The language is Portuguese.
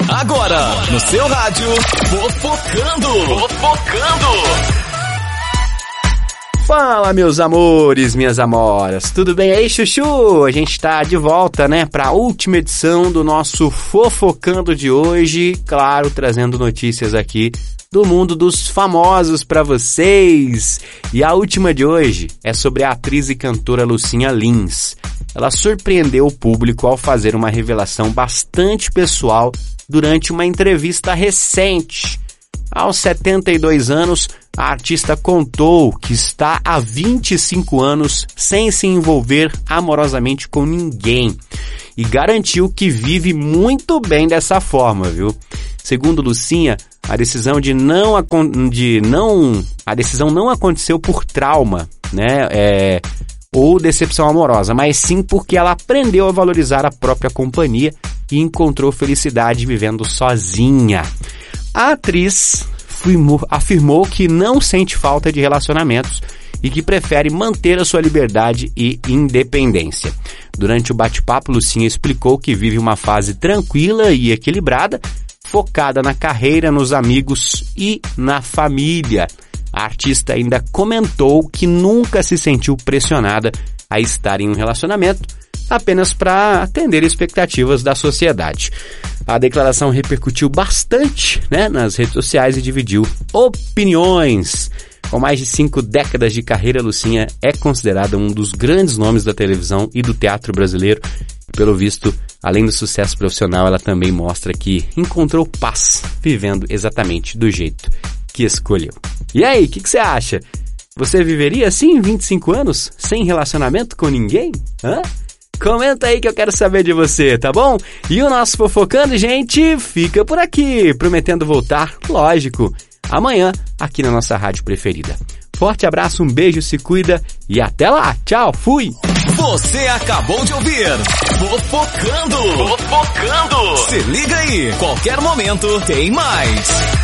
Agora, no seu rádio, Fofocando. Fala, meus amores, minhas amoras, tudo bem aí, chuchu? A gente tá de volta, né, pra última edição do nosso Fofocando de hoje, claro, trazendo notícias aqui do mundo dos famosos pra vocês. E a última de hoje é sobre a atriz e cantora Lucinha Lins. Ela surpreendeu o público ao fazer uma revelação bastante pessoal durante uma entrevista recente. Aos 72 anos, a artista contou que está há 25 anos sem se envolver amorosamente com ninguém e garantiu que vive muito bem dessa forma, viu? Segundo Lucinha, a decisão a decisão não aconteceu por trauma, né? Ou decepção amorosa, mas sim porque ela aprendeu a valorizar a própria companhia e encontrou felicidade vivendo sozinha. A atriz afirmou que não sente falta de relacionamentos e que prefere manter a sua liberdade e independência. Durante o bate-papo, Lucinha explicou que vive uma fase tranquila e equilibrada, focada na carreira, nos amigos e na família. A artista ainda comentou que nunca se sentiu pressionada a estar em um relacionamento, apenas para atender expectativas da sociedade. A declaração repercutiu bastante, né, nas redes sociais e dividiu opiniões. Com mais de 5 décadas de carreira, Lucinha é considerada um dos grandes nomes da televisão e do teatro brasileiro. Pelo visto, além do sucesso profissional, ela também mostra que encontrou paz vivendo exatamente do jeito que escolheu. E aí, o que você acha? Você viveria assim 25 anos sem relacionamento com ninguém? Hã? Comenta aí que eu quero saber de você, tá bom? E o nosso Fofocando, gente, fica por aqui, prometendo voltar, lógico, amanhã aqui na nossa rádio preferida. Forte abraço, um beijo, se cuida e até lá. Tchau, fui! Você acabou de ouvir Fofocando. Se liga aí, qualquer momento tem mais.